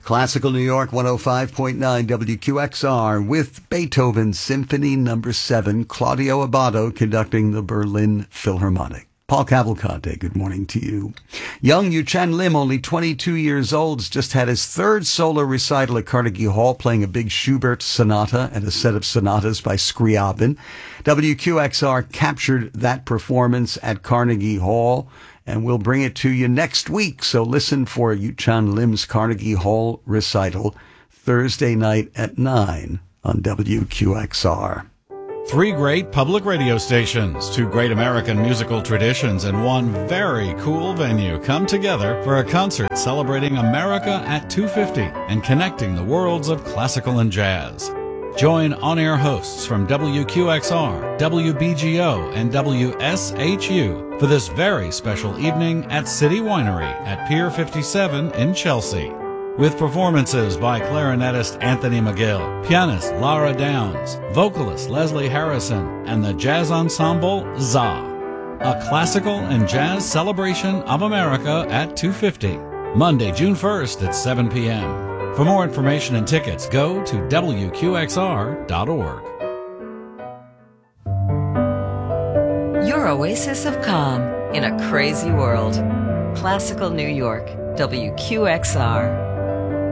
Classical New York 105.9 WQXR with Beethoven Symphony No. 7, Claudio Abbado conducting the Berlin Philharmonic. Paul Cavalcante, good morning to you. Young Yu-Chan Lim, only 22 years old, has just had his third solo recital at Carnegie Hall, playing a big Schubert sonata and a set of sonatas by Scriabin. WQXR captured that performance at Carnegie Hall, and we'll bring it to you next week. So listen for Yu-Chan Lim's Carnegie Hall recital Thursday night at 9 on WQXR. Three great public radio stations, two great American musical traditions, and one very cool venue come together for a concert celebrating America at 250 and connecting the worlds of classical and jazz. Join on-air hosts from WQXR, WBGO, and WSHU for this very special evening at City Winery at Pier 57 in Chelsea. With performances by clarinetist Anthony McGill, pianist Lara Downs, vocalist Leslie Harrison, and the jazz ensemble ZA. A classical and jazz celebration of America at 250, Monday, June 1st at 7 p.m. For more information and tickets, go to WQXR.org. Your oasis of calm in a crazy world. Classical New York, WQXR.